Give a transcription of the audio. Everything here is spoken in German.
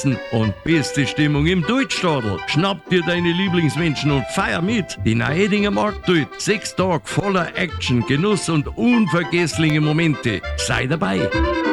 und beste Stimmung im Deutschstadel. Schnapp dir deine Lieblingsmenschen und feier mit. Die Neuedinger Marktdeut. 6 Tage voller Action, Genuss und unvergessliche Momente. Sei dabei.